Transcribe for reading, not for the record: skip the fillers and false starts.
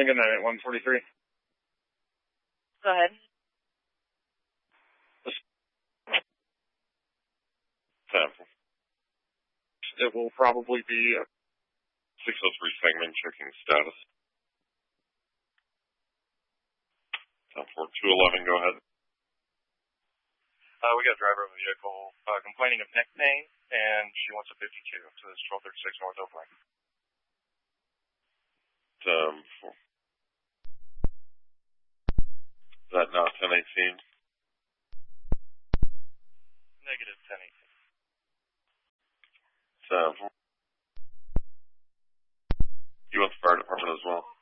Lincoln 143. Go ahead. It will probably be 603 segment checking status. 211, go ahead. We got a driver of a vehicle complaining of neck pain, and she wants a 52 to this 1236 North Oakland. Is that not 1018? Negative 1018. You want the fire department as well?